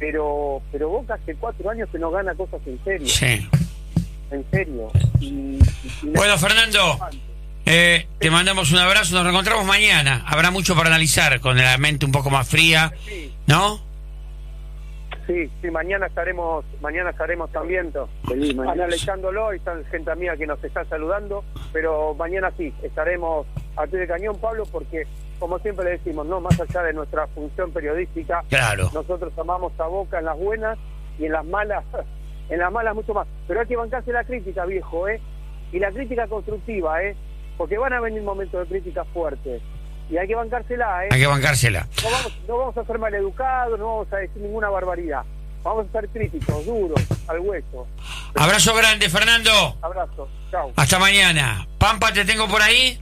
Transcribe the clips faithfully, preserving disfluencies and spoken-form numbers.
pero pero Boca hace cuatro años que no gana cosas en serio. Sí. En serio. Y, y, y bueno, Fernando, eh, te mandamos un abrazo, nos reencontramos mañana. Habrá mucho para analizar, con la mente un poco más fría, sí. ¿no? Sí, sí, mañana estaremos mañana estaremos también sí, analizándolo. Hay gente mía que nos está saludando, pero mañana sí, estaremos al pie de cañón, Pablo, porque como siempre le decimos, no más allá de nuestra función periodística, claro, nosotros amamos a Boca en las buenas y en las malas, en las malas mucho más. Pero hay que bancarse la crítica, viejo, ¿eh? Y la crítica constructiva, ¿eh? Porque van a venir momentos de crítica fuertes. Y hay que bancársela, ¿eh? Hay que bancársela. No vamos, no vamos a ser maleducados, no vamos a decir ninguna barbaridad. Vamos a ser críticos, duros, al hueso. Abrazo grande, Fernando. Abrazo, chao. Hasta mañana. Pampa, ¿te tengo por ahí?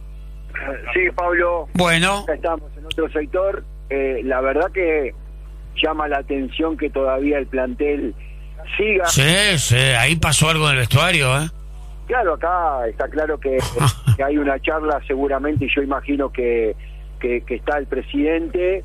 Sí, Pablo. Bueno. Ya estamos en otro sector. Eh, la verdad que llama la atención que todavía el plantel siga. Sí, sí, ahí pasó algo en el vestuario, ¿eh? Claro, acá está claro que, que hay una charla seguramente, y yo imagino que, que, que está el presidente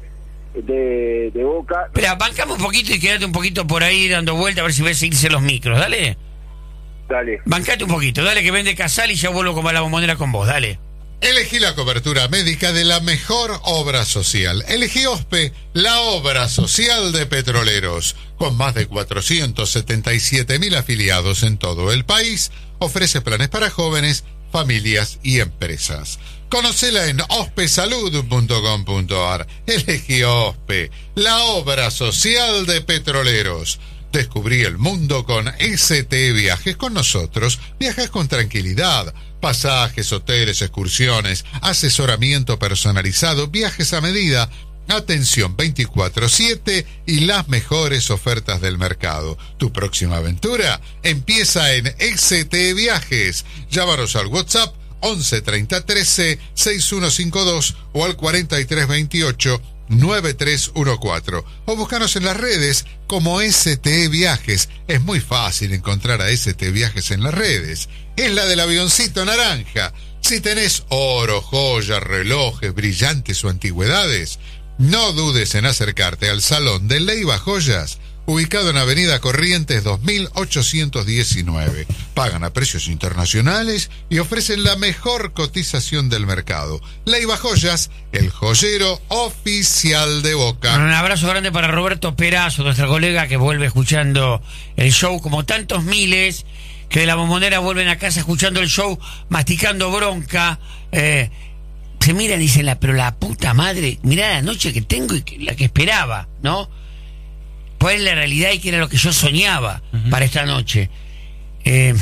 de, de Boca. Espera, bancame un poquito y quédate un poquito por ahí dando vuelta a ver si ves irse los micros, dale. Dale. Bancate un poquito, dale, que vende Casal y ya vuelvo con la bombonera con vos, dale. Elegí la cobertura médica de la mejor obra social. Elegí OSPE, la obra social de Petroleros. Con más de cuatrocientos setenta y siete mil afiliados en todo el país, ofrece planes para jóvenes, familias y empresas. Conocela en ospesalud punto com punto ar. Elegí OSPE, la obra social de Petroleros. Descubrí el mundo con S T Viajes. Con nosotros viajas con tranquilidad. Pasajes, hoteles, excursiones, asesoramiento personalizado, viajes a medida, atención veinticuatro siete y las mejores ofertas del mercado. Tu próxima aventura empieza en S T Viajes. Llámanos al WhatsApp once treinta trece sesenta y uno cincuenta y dos o al cuarenta y tres veintiocho noventa y tres catorce o búscanos en las redes como S T Viajes. Es muy fácil encontrar a S T Viajes en las redes. Es la del avioncito naranja. Si tenés oro, joyas, relojes, brillantes o antigüedades, no dudes en acercarte al Salón de Leiva Joyas, ubicado en Avenida Corrientes dos mil ochocientos diecinueve. Pagan a precios internacionales y ofrecen la mejor cotización del mercado. Leiva Joyas, el joyero oficial de Boca. Un abrazo grande para Roberto Perazo, nuestra colega que vuelve escuchando el show, como tantos miles que de la bombonera vuelven a casa escuchando el show, masticando bronca. Eh, se miran y dicen, la, pero la puta madre, mirá la noche que tengo y que, la que esperaba, ¿no? Pues es la realidad y que era lo que yo soñaba uh-huh. para esta noche. Eh,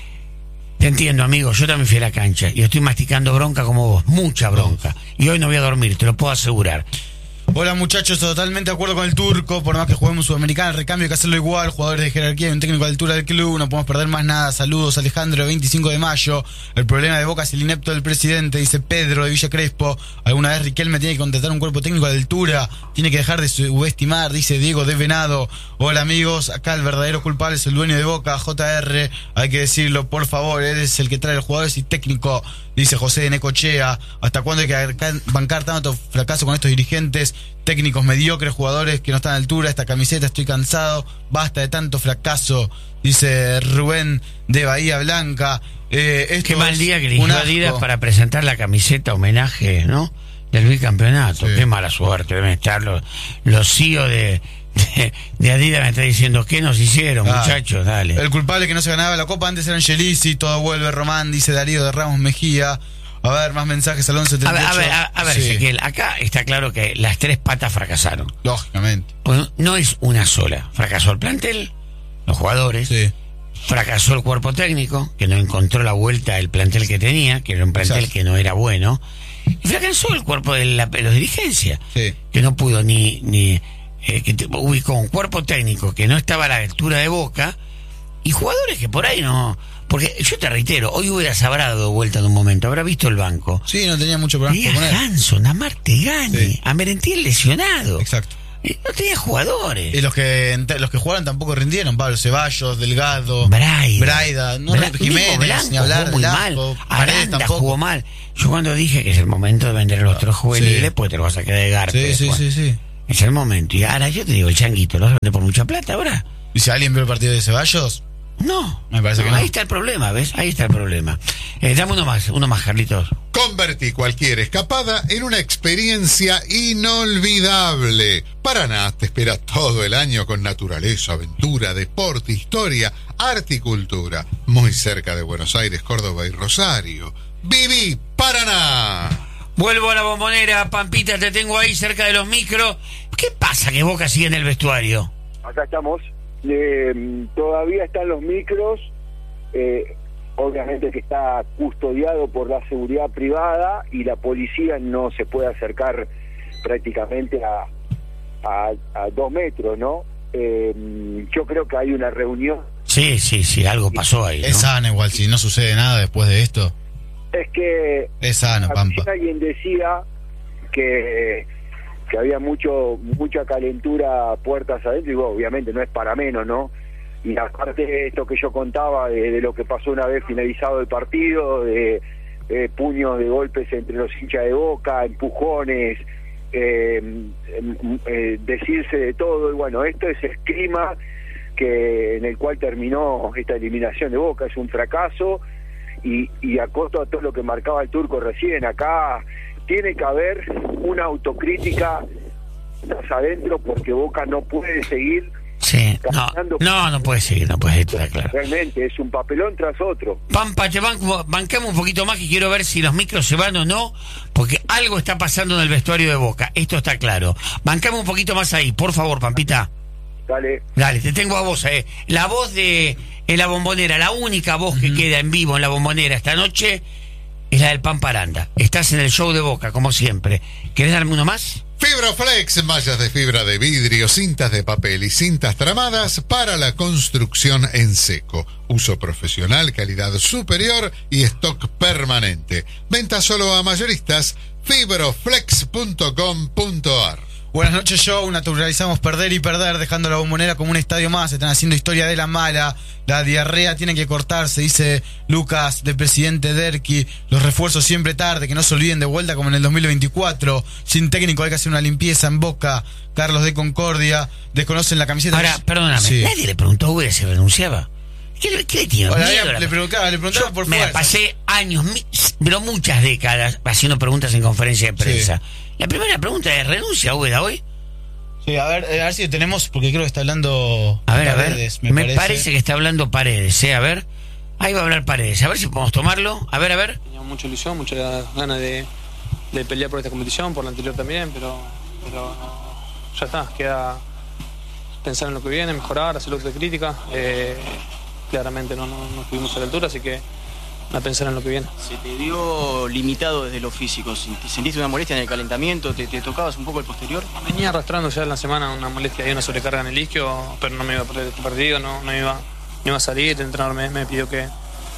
te entiendo, amigo, yo también fui a la cancha y estoy masticando bronca como vos, mucha bronca. Y hoy no voy a dormir, te lo puedo asegurar. Hola muchachos, totalmente de acuerdo con el turco. Por más que juguemos Sudamericana, el recambio hay que hacerlo igual. Jugadores de jerarquía y un técnico de altura del club, no podemos perder más nada. Saludos, Alejandro, veinticinco de mayo. El problema de Boca es el inepto del presidente, dice Pedro de Villa Crespo. Alguna vez Riquelme tiene que contratar un cuerpo técnico de altura, tiene que dejar de subestimar, dice Diego de Venado. Hola amigos, acá el verdadero culpable es el dueño de Boca, J R. Hay que decirlo, por favor, él es el que trae los jugadores y técnico, dice José de Necochea. ¿Hasta cuándo hay que bancar tanto fracaso con estos dirigentes? Técnicos mediocres, jugadores que no están a la altura. Esta camiseta, estoy cansado, basta de tanto fracaso, dice Rubén de Bahía Blanca. Eh, Qué mal día que eligió Adidas para presentar la camiseta homenaje, ¿no? Del bicampeonato. Sí. Qué mala suerte deben estar los, los C E O de, de, de Adidas. Me está diciendo, ¿qué nos hicieron, ah, muchachos? Dale. El culpable que no se ganaba la copa antes era Angelici, todo vuelve Román, dice Darío de Ramos Mejía. A ver, más mensajes al once treinta y ocho. A ver, a ver, a ver sí. Ezequiel, acá está claro que las tres patas fracasaron. Lógicamente. Pues no es una sola. Fracasó el plantel, los jugadores, sí. Fracasó el cuerpo técnico, que no encontró la vuelta del plantel que tenía, que era un plantel Exacto. que no era bueno. Y fracasó el cuerpo de, la, de los dirigencias, sí. que no pudo ni... ni eh, que ubicó un cuerpo técnico que no estaba a la altura de Boca y jugadores que por ahí no... Porque yo te reitero, hoy hubiera sabrado de vuelta en un momento, habrá visto el banco. Sí, no tenía mucho problema. Tenía a Hanson, a Martegani, sí. a Merentiel lesionado. Exacto. No tenía jugadores. Y los que los que jugaron tampoco rindieron, Pablo Ceballos, Delgado, Braida, Braida no, Bra Jiménez, Blanco, ni hablar, jugó muy Lasco, mal. Aranda jugó mal. Yo cuando dije que es el momento de vender a los tres juveniles, sí. pues te lo vas a quedar de garpe. Sí, sí, sí, sí. Es el momento. Y ahora yo te digo, el Changuito, ¿lo vende por mucha plata ahora? ¿Y si alguien vio el partido de Ceballos? No. Me parece no, que no. Ahí está el problema, ¿ves? Ahí está el problema. Eh, dame uno más, uno más, Carlitos. Convertí cualquier escapada en una experiencia inolvidable. Paraná te espera todo el año con naturaleza, aventura, deporte, historia, arte y cultura. Muy cerca de Buenos Aires, Córdoba y Rosario. ¡Viví Paraná! Vuelvo a la Bombonera, Pampita, te tengo ahí cerca de los micros. ¿Qué pasa que Boca sigue en el vestuario? Acá estamos. Eh, todavía están los micros. Eh, obviamente que está custodiado por la seguridad privada y la policía no se puede acercar prácticamente a, a, a dos metros, ¿no? Eh, yo creo que hay una reunión. Sí, sí, sí, algo pasó ahí, ¿no? Es sano igual, si no sucede nada después de esto. Es que Es sano, Pampa. alguien decía que que había mucho mucha calentura puertas adentro y bueno, obviamente no es para menos, ¿no? Y aparte de esto que yo contaba de, de lo que pasó una vez finalizado el partido, de, de puños de golpes entre los hinchas de Boca, empujones, eh, eh, decirse de todo, y bueno, esto es el clima que en el cual terminó esta eliminación de Boca, es un fracaso. Y, y acoto a todo lo que marcaba el Turco recién, acá tiene que haber una autocrítica adentro porque Boca no puede seguir Sí, no, caminando. no, no puede seguir, no puede seguir, está claro. Realmente es un papelón tras otro. Pampa, te banco, bancamos un poquito más que quiero ver si los micros se van o no, porque algo está pasando en el vestuario de Boca, esto está claro. Bancamos un poquito más ahí, por favor, Pampita. Dale. Dale, te tengo a vos, eh. La voz de en la Bombonera, la única voz que queda en vivo en la Bombonera esta noche es la del Pampa Aranda. Estás en el show de Boca, como siempre. ¿Querés darme uno más? Fibroflex, mallas de fibra de vidrio, cintas de papel y cintas tramadas para la construcción en seco. Uso profesional, calidad superior y stock permanente. Venta solo a mayoristas. fibroflex punto com punto ar. Buenas noches, show. Naturalizamos perder y perder, dejando la Bombonera como un estadio más. Están haciendo historia de la mala. La diarrea tiene que cortarse, dice Lucas, de presidente Derqui. Los refuerzos siempre tarde, que no se olviden de vuelta como en el dos mil veinticuatro. Sin técnico hay que hacer una limpieza en Boca. Carlos de Concordia. Desconocen la camiseta. Ahora, perdóname, Sí. nadie le preguntó a Uber si renunciaba. ¿Qué, le- qué le tiene Ahora, miedo? le, le preguntaba, le preguntaba Yo por me fuerza. pasé años, mi- pero muchas décadas, haciendo preguntas en conferencia de prensa. Sí. La primera pregunta es, ¿renuncia Ueda hoy? Sí, a ver, eh, a ver si lo tenemos, porque creo que está hablando A ver, a ver, Paredes, me, parece. que está hablando Paredes, ¿eh? A ver, ahí va a hablar Paredes, a ver si podemos tomarlo, a ver, a ver. Tenía mucha ilusión, muchas ganas de, de pelear por esta competición, por la anterior también, pero, pero ya está, queda pensar en lo que viene, mejorar, hacer autocrítica. Eh, claramente no, no, no estuvimos a la altura, así que a pensar en lo que viene. Se te vio limitado desde lo físico, ¿sentiste una molestia en el calentamiento? ¿Te, te tocabas un poco el posterior? Venía arrastrando ya en la semana una molestia y una sobrecarga en el isquio, pero no me iba a perder este partido, no, no, iba, no iba a salir. El entrenador me, me pidió que,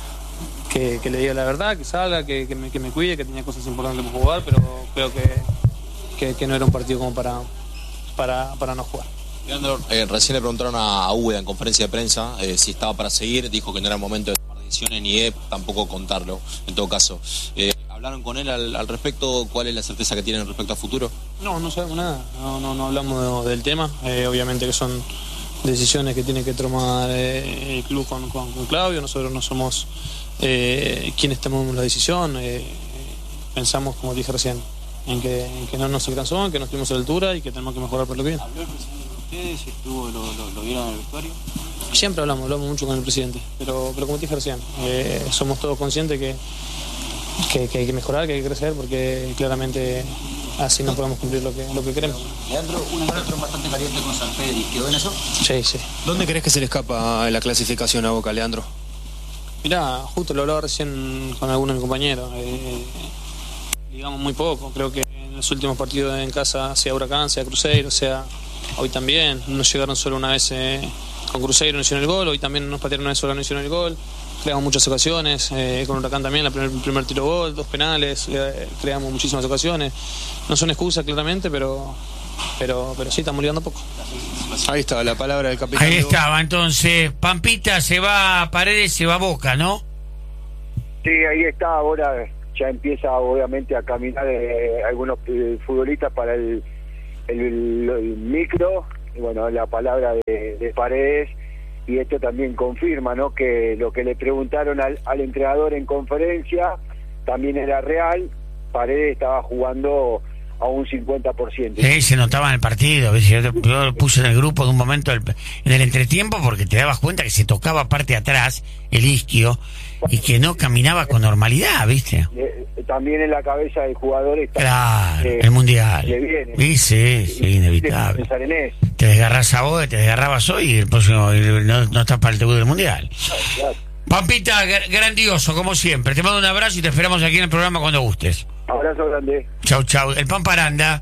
que, que le diga la verdad, que salga, que, que, me, que me cuide, que tenía cosas importantes por jugar, pero creo que, que, que no era un partido como para, para, para no jugar. Leandro, eh, recién le preguntaron a, a Ueda en conferencia de prensa eh, si estaba para seguir, dijo que no era momento de tomar decisiones ni de tampoco contarlo, en todo caso. Eh, ¿Hablaron con él al, al respecto? ¿Cuál es la certeza que tienen respecto a futuro? No, no sabemos nada, no, no, no hablamos de, del tema, eh, obviamente que son decisiones que tiene que tomar eh, el club con, con, con Claudio, nosotros no somos eh, quienes tomamos la decisión, eh, pensamos, como dije recién, en que, en que no nos alcanzó, en que no estuvimos a la altura y que tenemos que mejorar por lo que viene. ¿Habló el presidente con ustedes? ¿Estuvo, lo, lo, lo vieron en el vestuario? Siempre hablamos, hablamos mucho con el presidente, pero, pero como te dije recién, eh, somos todos conscientes que, que, que hay que mejorar, que hay que crecer, porque claramente así no podemos cumplir lo que, lo que queremos. Leandro, un encuentro bastante caliente con San Pedro, ¿quedó en eso? Sí, sí. ¿Dónde crees que se le escapa la clasificación a Boca, Leandro? Mirá, justo lo hablaba recién con algunos de mis compañeros. Eh, digamos muy poco, creo que en los últimos partidos en casa, sea Huracán, sea Cruzeiro, sea hoy también, nos llegaron solo una vez eh, con Cruzeiro, no hicieron el gol, hoy también nos patearon una vez solo, no hicieron el gol. Creamos muchas ocasiones, eh, con Huracán también, el primer, primer tiro gol, dos penales, eh, creamos muchísimas ocasiones. No son excusas claramente, pero, pero, pero sí, estamos ligando poco. Ahí está la palabra del capitán. Ahí de Boca. estaba, entonces, Pampita se va a Paredes, se va a Boca, ¿no? Sí, ahí está, ahora ya empieza obviamente a caminar eh, algunos eh, futbolistas para el, el, el, el micro, y bueno, la palabra de, de Paredes, y esto también confirma, ¿no?, que lo que le preguntaron al, al entrenador en conferencia también era real. Paredes estaba jugando a un cincuenta por ciento. Sí, se notaba en el partido. Yo, yo lo puse en el grupo de un momento el, en el entretiempo, porque te dabas cuenta que se tocaba parte de atrás el isquio y que no caminaba con normalidad, ¿viste? Eh, también en la cabeza del jugador está, claro, eh, el mundial. Le viene. Sí, sí, sí, y, inevitable. Pensar en eso. Te desgarras a vos, te desgarrabas hoy y el próximo no, no estás para el debut del mundial. Claro, claro. Pampita, grandioso, como siempre. Te mando un abrazo y te esperamos aquí en el programa cuando gustes. Abrazo grande. Chau, chau. El Pampa Aranda,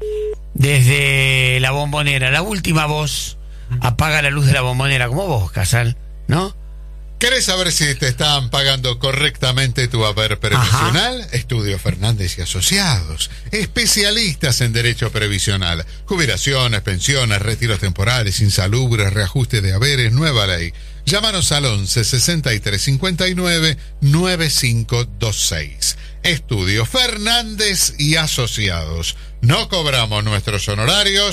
desde la Bombonera. La última voz apaga la luz de la Bombonera, como vos, Casal, ¿no? ¿Querés saber si te están pagando correctamente tu haber previsional? Ajá. Estudio Fernández y Asociados, especialistas en derecho previsional, jubilaciones, pensiones, retiros temporales, insalubres, reajuste de haberes, nueva ley. Llámanos al once sesenta y tres cincuenta y nueve noventa y cinco veintiséis. Estudio Fernández y Asociados. No cobramos nuestros honorarios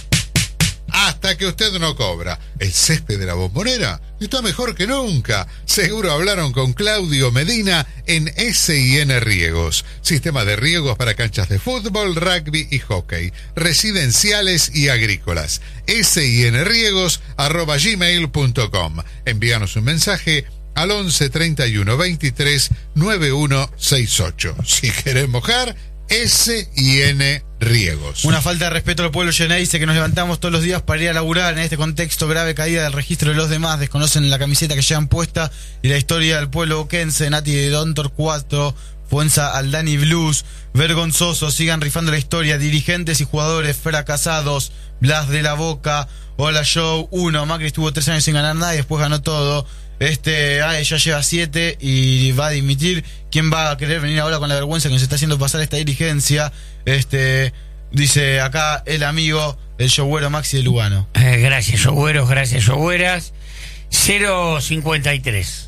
hasta que usted no cobra. El césped de la Bombonera está mejor que nunca. Seguro hablaron con Claudio Medina en S I N Riegos. Sistema de riegos para canchas de fútbol, rugby y hockey, residenciales y agrícolas. sinriegos arroba gmail punto com. Envíanos un mensaje al once treinta y uno veintitrés noventa y uno sesenta y ocho. Si querés mojar, S I N Riegos. Una falta de respeto al pueblo Geneise, que nos levantamos todos los días para ir a laburar en este contexto. Grave caída del registro de los demás. Desconocen la camiseta que llevan puesta y la historia del pueblo boquense. Nati de Don Torcuato, Fuenza Aldani Blues. Vergonzoso, sigan rifando la historia. Dirigentes y jugadores fracasados. Blas de la Boca. Hola Show. Uno, Macri estuvo tres años sin ganar nada y después ganó todo. Este, ah, ya lleva siete y va a dimitir. ¿Quién va a querer venir ahora con la vergüenza que nos está haciendo pasar esta dirigencia? Este, dice acá el amigo, el showero Maxi de Lugano. Eh, gracias, showeros, gracias, showeras. cero cincuenta y tres.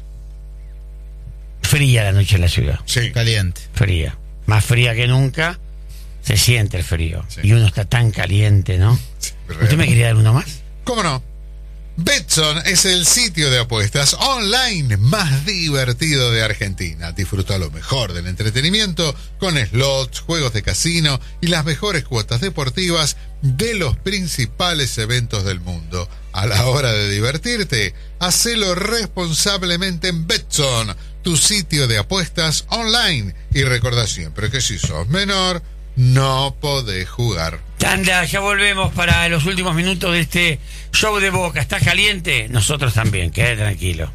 Fría la noche en la ciudad. Sí. Caliente. Fría. Más fría que nunca. Se siente el frío. Sí. Y uno está tan caliente, ¿no? Sí, ¿Usted me quería dar uno más? ¿Cómo no? Betson es el sitio de apuestas online más divertido de Argentina. Disfruta lo mejor del entretenimiento con slots, juegos de casino y las mejores cuotas deportivas de los principales eventos del mundo. A la hora de divertirte, hacelo responsablemente en Betson, tu sitio de apuestas online. Y recordá siempre que si sos menor, no podés jugar. Tanda, ya volvemos para los últimos minutos de este show de Boca. ¿Estás caliente? Nosotros también, quédate tranquilo.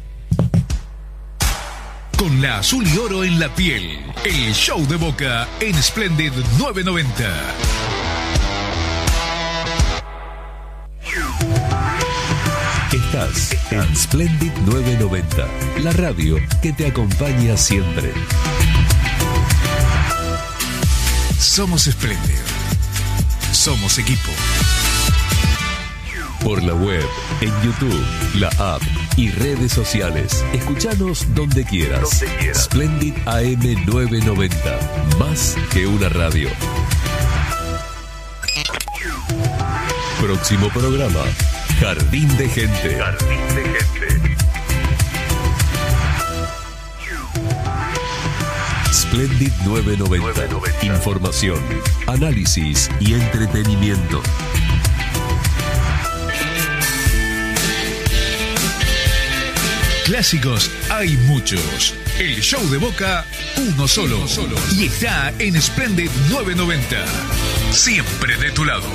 Con la azul y oro en la piel, el show de Boca en Splendid novecientos noventa. Estás en Splendid novecientos noventa, la radio que te acompaña siempre. Somos Splendid. Somos equipo. Por la web, en YouTube, la app y redes sociales. Escuchanos donde quieras. Donde quieras. Splendid A M novecientos noventa. Más que una radio. Próximo programa. Jardín de Gente. Jardín de Gente. Splendid novecientos noventa. Información, análisis y entretenimiento. Clásicos hay muchos. El show de Boca, uno solo. Uno solo. Y está en Splendid novecientos noventa. Siempre de tu lado.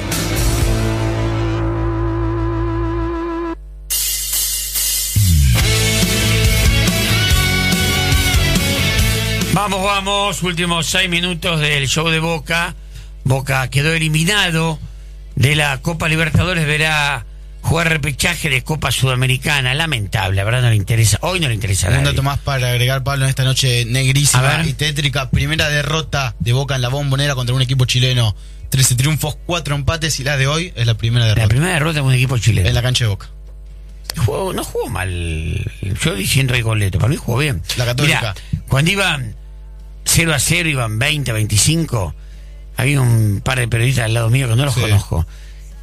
Vamos, vamos, últimos seis minutos del show de Boca. Boca quedó eliminado de la Copa Libertadores, verá jugar repechaje de Copa Sudamericana. Lamentable, la verdad no le interesa, hoy no le interesa a nadie. Un dato más para agregar, Pablo, en esta noche negrísima y tétrica. Primera derrota de Boca en la Bombonera contra un equipo chileno. trece triunfos, cuatro empates y la de hoy es la primera derrota. La primera derrota de un equipo chileno. En la cancha de Boca. Jugó, no jugó mal. Yo diciendo el goleto, para mí jugó bien. La Católica. Mirá, cuando iban cero a cero, iban veinte, veinticinco, había un par de periodistas al lado mío que no los sí. conozco,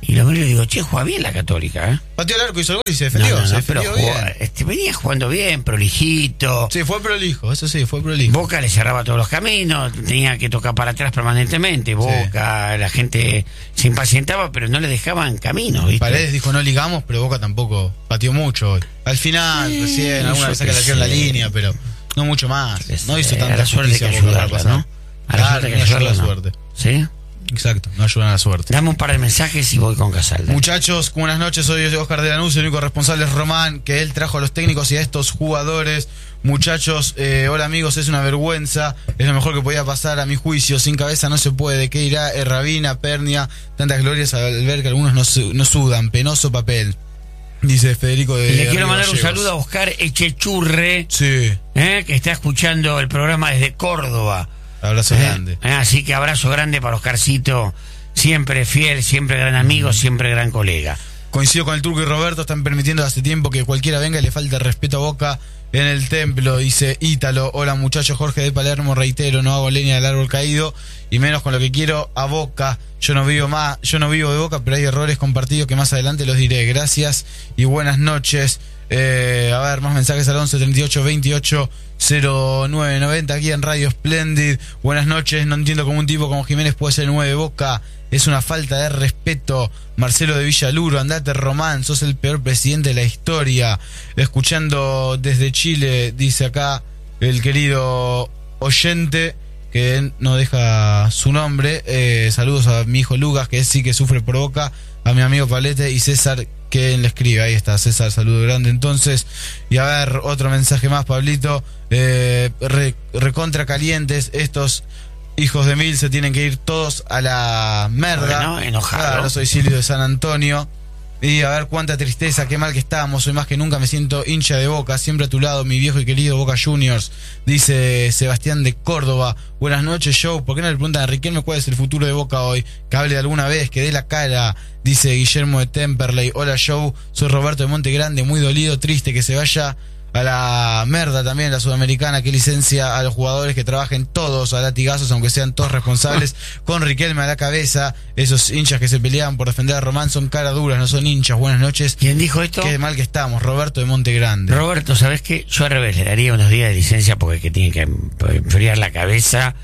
Y lo miro y digo, che, juega bien la Católica, ¿eh? Pateó el arco, hizo el gol y se defendió. No, no, no, se pero defendió jugó, bien. este, venía jugando bien, prolijito. Sí, fue prolijo, eso sí, fue prolijo. Boca le cerraba todos los caminos, tenía que tocar para atrás permanentemente. Boca, sí. La gente se impacientaba, pero no le dejaban camino, ¿viste? Paredes dijo no ligamos, pero Boca tampoco pateó mucho hoy. Al final, sí, recién, alguna vez saca la en la línea, pero no mucho más. No hizo tanta justicia que Boca ayudarla, pasar, ¿no? A la claro, suerte que no ayuda la no. suerte. ¿Sí? Exacto, no ayudan a la suerte. Dame un par de mensajes y voy con Casal. Muchachos, buenas noches, soy Oscar de Lanús, el único responsable es Román, que él trajo a los técnicos y a estos jugadores. Muchachos, eh, hola amigos, es una vergüenza, es lo mejor que podía pasar a mi juicio, sin cabeza no se puede, ¿qué irá? Eh, Rabina, Pernia, tantas glorias al ver que algunos no, su, no sudan, penoso papel. Dice Federico de... Y le quiero Río mandar Gallegos. un saludo a Oscar Echechurre, sí. eh, que está escuchando el programa desde Córdoba. Abrazo eh, grande. Eh, así que abrazo grande para Oscarcito, siempre fiel, siempre gran amigo, mm. siempre gran colega. Coincido con el Turco y Roberto, están permitiendo hace tiempo que cualquiera venga y le falta respeto a Boca en el templo, dice Ítalo. Hola muchachos, Jorge de Palermo, reitero, no hago leña del árbol caído y menos con lo que quiero a Boca. Yo no vivo más, yo no vivo de Boca, pero hay errores compartidos que más adelante los diré. Gracias y buenas noches. Eh, a ver, más mensajes al once treinta y ocho veintiocho cero nueve noventa aquí en Radio Splendid. Buenas noches, no entiendo cómo un tipo como Jiménez puede ser nueve de Boca. Es una falta de respeto. Marcelo de Villaluro, andate Román, sos el peor presidente de la historia. Escuchando desde Chile, dice acá el querido oyente, que no deja su nombre. Eh, saludos a mi hijo Lucas, que sí que sufre por Boca, a mi amigo Palete y César, que le escribe. Ahí está, César, saludo grande entonces. Y a ver, otro mensaje más, Pablito. Eh, re, recontra calientes, estos hijos de mil se tienen que ir todos a la merda. Bueno, enojado. Claro, soy Silvio de San Antonio. Y a ver cuánta tristeza, qué mal que estamos. Hoy más que nunca me siento hincha de Boca. Siempre a tu lado, mi viejo y querido Boca Juniors. Dice Sebastián de Córdoba. Buenas noches, show. ¿Por qué no le preguntan a Riquelme cuál es el futuro de Boca hoy? Que hable de alguna vez, que dé la cara. Dice Guillermo de Temperley. Hola, show. Soy Roberto de Monte Grande. Muy dolido, triste que se vaya a la merda también la Sudamericana, que licencia a los jugadores que trabajen todos a latigazos, aunque sean todos responsables, con Riquelme a la cabeza. Esos hinchas que se peleaban por defender a Román son cara duras, no son hinchas. Buenas noches. ¿Quién dijo esto? Qué mal que estamos, Roberto de Monte Grande. Roberto, ¿sabes qué? Yo al revés, le daría unos días de licencia porque que tiene que enfriar la cabeza.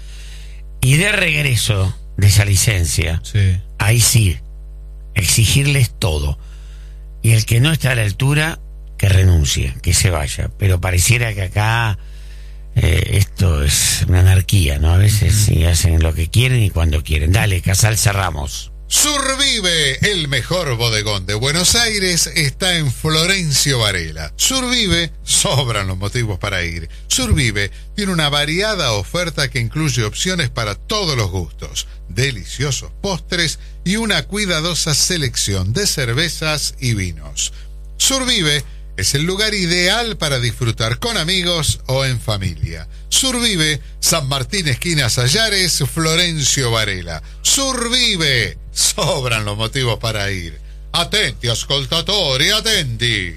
Y de regreso de esa licencia, sí. Ahí sí, exigirles todo. Y el que no está a la altura, que renuncie, que se vaya. Pero pareciera que acá eh, esto es una anarquía, ¿no? A veces uh-huh. sí hacen lo que quieren y cuando quieren. Dale, Casal, cerramos. Survive, el mejor bodegón de Buenos Aires, está en Florencio Varela. Survive, sobran los motivos para ir. Survive tiene una variada oferta que incluye opciones para todos los gustos, deliciosos postres y una cuidadosa selección de cervezas y vinos. Survive es el lugar ideal para disfrutar con amigos o en familia. Survive, San Martín, esquina Sayares, Florencio Varela. Survive, sobran los motivos para ir. Atenti, ascoltatori, atenti.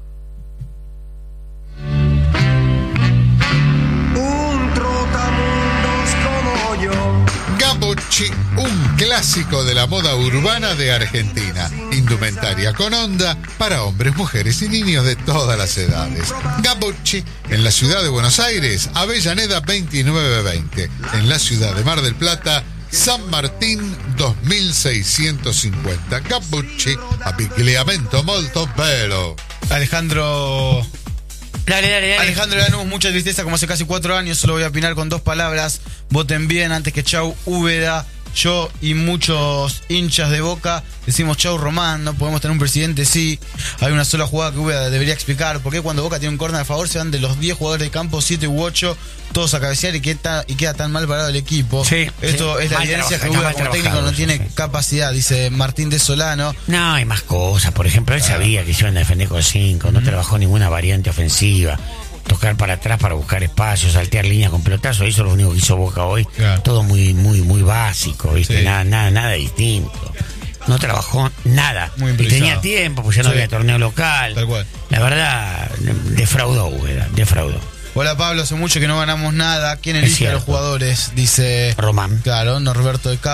Un trotamundos como yo. Gabocci, un clásico de la moda urbana de Argentina. Indumentaria con onda para hombres, mujeres y niños de todas las edades. Gabocci, en la ciudad de Buenos Aires, Avellaneda veintinueve veinte. En la ciudad de Mar del Plata, San Martín dos mil seiscientos cincuenta. Gabocci, abbigliamento molto bello. Alejandro... Dale, dale, dale. Alejandro Lanús, mucha tristeza como hace casi cuatro años. Solo voy a opinar con dos palabras. Voten bien antes que chau Úbeda. Yo y muchos hinchas de Boca decimos chau Román. No podemos tener un presidente, sí. Hay una sola jugada que Úbeda debería explicar. ¿Por qué cuando Boca tiene un córner a favor se van de los diez jugadores de campo, siete u ocho, todos a cabecear y queda, y queda tan mal parado el equipo? Sí, Esto sí. es la Mal evidencia trabaja, que Úbeda está como mal técnico no tiene sí. capacidad, dice Martín de Solano. No, hay más cosas. Por ejemplo, él Claro. sabía que se iban a defender con cinco. No Uh-huh. trabajó ninguna variante ofensiva. Tocar para atrás para buscar espacio, saltear líneas con pelotazo, eso es lo único que hizo Boca hoy. Claro. Todo muy muy muy básico, ¿viste? Sí. Nada, nada, nada distinto. No trabajó nada. Muy y improvisado. tenía tiempo, pues ya no Sí. había torneo local. Tal cual. La verdad, defraudó, Úbeda, defraudó. Hola Pablo, hace mucho que no ganamos nada. ¿Quién Es elige a cierto. los jugadores? Dice Román. Claro, Norberto de Cava.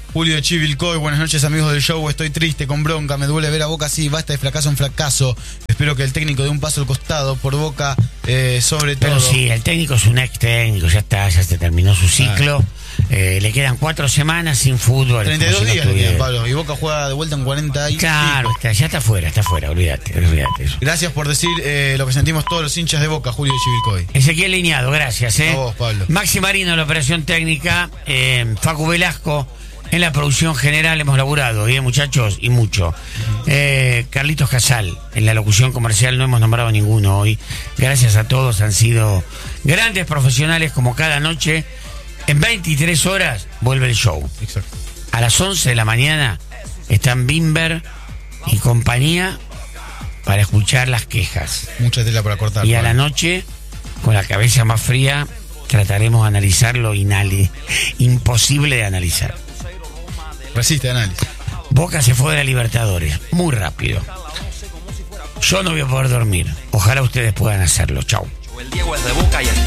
Julio de Chivilcoy, buenas noches amigos del show, estoy triste, con bronca, me duele ver a Boca así, basta de fracaso en fracaso, espero que el técnico dé un paso al costado, por Boca eh, sobre todo. Pero sí, el técnico es un ex técnico, ya está, ya se terminó su ciclo, eh, le quedan cuatro semanas sin fútbol. treinta y dos si no días le tuviera. quedan, Pablo, y Boca juega de vuelta en cuarenta y Claro, está, ya está fuera, está fuera, olvídate, olvídate eso. Gracias por decir eh, lo que sentimos todos los hinchas de Boca, Julio de Chivilcoy. Ezequiel Liñado, gracias. Eh. A vos, Pablo. Maxi Marino en la operación técnica, eh, Facu Velasco en la producción general, hemos laburado, bien muchachos, y mucho. Eh, Carlitos Casal en la locución comercial, no hemos nombrado ninguno hoy. Gracias a todos, han sido grandes profesionales como cada noche. En veintitrés horas vuelve el show. Exacto. A las once de la mañana están Bimber y compañía para escuchar las quejas. Mucha tela para cortar. Y a Pablo. la noche, con la cabeza más fría, trataremos de analizar lo inali- imposible de analizar. Resiste análisis. Boca se fue de la Libertadores, muy rápido. Yo no voy a poder dormir. Ojalá ustedes puedan hacerlo. Chau. El Diego es de Boca y está